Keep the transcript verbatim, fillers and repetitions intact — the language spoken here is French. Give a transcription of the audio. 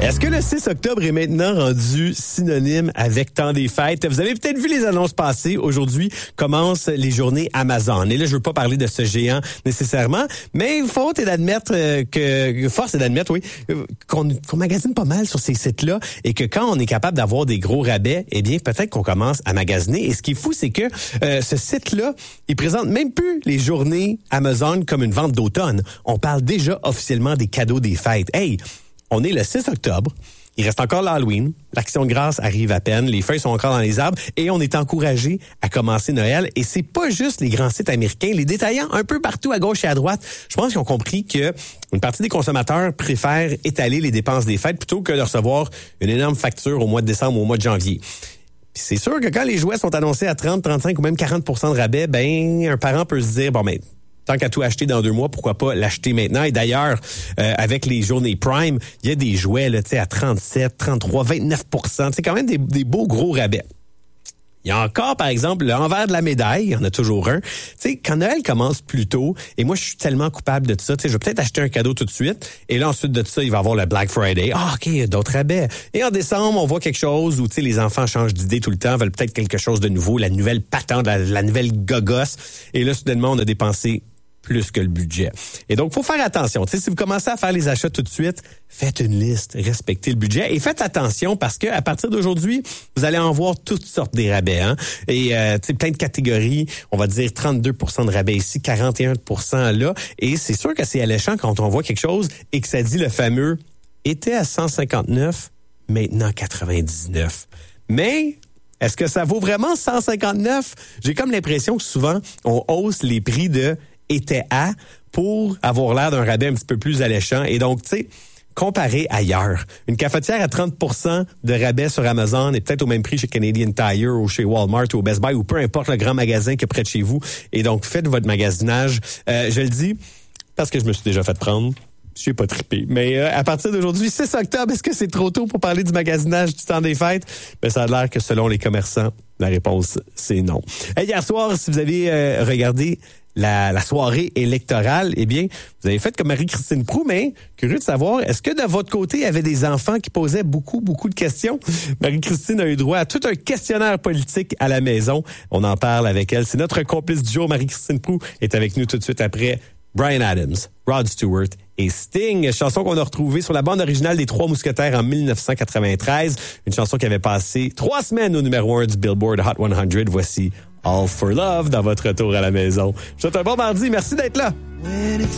Est-ce que le six octobre est maintenant rendu synonyme avec temps des fêtes? Vous avez peut-être vu les annonces passer. Aujourd'hui commencent les journées Amazon. Et là, je veux pas parler de ce géant nécessairement, mais force est d'admettre que, force est d'admettre, oui, qu'on, qu'on magasine pas mal sur ces sites-là et que quand on est capable d'avoir des gros rabais, eh bien, peut-être qu'on commence à magasiner. Et ce qui est fou, c'est que euh, ce site-là, il présente même plus les journées Amazon comme une vente d'automne. On parle déjà officiellement des cadeaux des fêtes. Hey! On est le six octobre. Il reste encore l'Halloween. L'Action de grâce arrive à peine. Les feuilles sont encore dans les arbres et on est encouragé à commencer Noël. Et c'est pas juste les grands sites américains. Les détaillants un peu partout à gauche et à droite, je pense qu'ils ont compris que une partie des consommateurs préfèrent étaler les dépenses des fêtes plutôt que de recevoir une énorme facture au mois de décembre ou au mois de janvier. Puis c'est sûr que quand les jouets sont annoncés à trente, trente-cinq ou même quarante pour cent de rabais, ben un parent peut se dire, bon, ben tant qu'à tout acheter dans deux mois, pourquoi pas l'acheter maintenant? Et d'ailleurs, euh, avec les journées Prime, il y a des jouets là, tu sais, à trente-sept, trente-trois, vingt-neuf pour cent. C'est quand même des, des beaux gros rabais. Il y a encore, par exemple, l'envers de la médaille. Il y en a toujours un. Tu sais, quand Noël commence plus tôt, et moi, je suis tellement coupable de ça. Tu sais, je vais peut-être acheter un cadeau tout de suite. Et là, ensuite de ça, il va y avoir le Black Friday. Ah, OK, il y a d'autres rabais. Et en décembre, on voit quelque chose où, tu sais, les enfants changent d'idée tout le temps, veulent peut-être quelque chose de nouveau, la nouvelle patente, la, la nouvelle gogosse. Et là, soudainement, on a dépensé plus que le budget. Et donc, faut faire attention. Tu sais, si vous commencez à faire les achats tout de suite, faites une liste, respectez le budget et faites attention parce que à partir d'aujourd'hui, vous allez en voir toutes sortes des rabais. Hein? Et euh, tu sais, plein de catégories. On va dire trente-deux pour cent de rabais ici, quarante et un pour cent là. Et c'est sûr que c'est alléchant quand on voit quelque chose et que ça dit le fameux « était à cent cinquante-neuf, maintenant quatre-vingt-dix-neuf ». Mais est-ce que ça vaut vraiment cent cinquante-neuf? J'ai comme l'impression que souvent, on hausse les prix de était à pour avoir l'air d'un rabais un petit peu plus alléchant. Et donc, tu sais, comparé ailleurs, une cafetière à trente pour cent de rabais sur Amazon est peut-être au même prix chez Canadian Tire ou chez Walmart ou au Best Buy ou peu importe le grand magasin qui est près de chez vous. Et donc, faites votre magasinage. Euh, je le dis parce que je me suis déjà fait prendre. Je suis pas trippé. Mais euh, à partir d'aujourd'hui, six octobre, est-ce que c'est trop tôt pour parler du magasinage du temps des fêtes? Ben, ça a l'air que selon les commerçants, la réponse, c'est non. Hey, hier soir, si vous avez euh, regardé La, la soirée électorale, eh bien, vous avez fait comme Marie-Christine Proulx, mais curieux de savoir, est-ce que de votre côté, il y avait des enfants qui posaient beaucoup, beaucoup de questions? Marie-Christine a eu droit à tout un questionnaire politique à la maison. On en parle avec elle. C'est notre complice du jour. Marie-Christine Proulx est avec nous tout de suite après Bryan Adams, Rod Stewart et Sting, chanson qu'on a retrouvée sur la bande originale des Trois Mousquetaires en dix-neuf cent quatre-vingt-treize, une chanson qui avait passé trois semaines au numéro un du Billboard Hot cent. Voici All for Love dans votre retour à la maison. Je vous souhaite un bon mardi. Merci d'être là.